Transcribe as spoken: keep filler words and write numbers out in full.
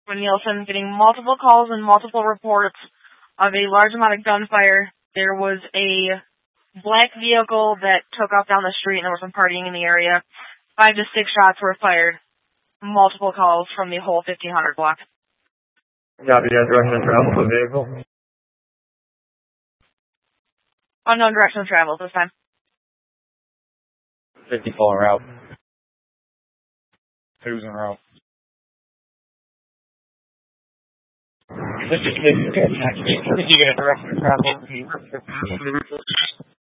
Nielsen getting multiple calls and multiple reports of a large amount of gunfire. There was a black vehicle that took off down the street and there was some partying in the area. Five to six shots were fired. Multiple calls from the whole fifteen hundred block. Copy, yeah, direction of travel for the vehicle. Unknown direction of travel this time. fifty-four route. Who's en route? Did you get a direction of travel?